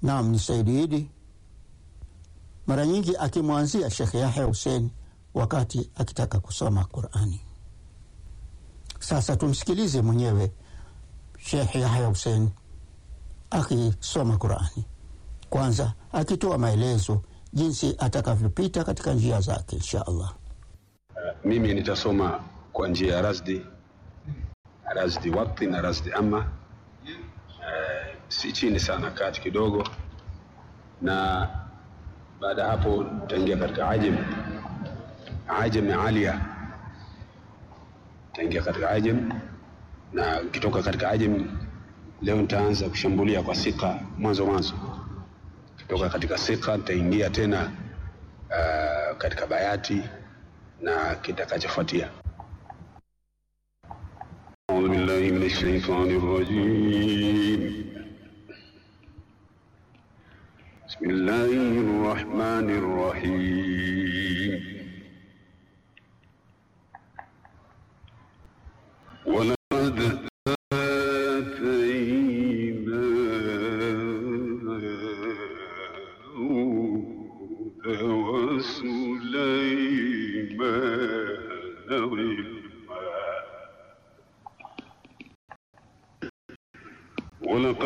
Naam, ni Said Idi, mara nyingi akimwanzia Sheikh Yahya Hussein wakati akitaka kusoma Qur'ani. Sasa tumsikilize mwenyewe Sheikh Yahya Hussein akisoma Qur'ani, kwanza akitoa maelezo jinsi atakavyopita katika njia zake insha Allah. Mimi nitasoma kwa njia ya razdi wakati na razdi amma, si chini sana, kati kidogo, na baada hapo tutaingia katika ajam alia, tutaingia katika ajam, na kitoka katika ajam leo nitaanza kushambulia kwa sika mwanzo, kutoka katika sika nitaingia tena katika bayati na kitakachofuatia. A'udhu billahi minash shaitanir rajim. Bismillahir rahmanir rahim. Walaqad وسليمان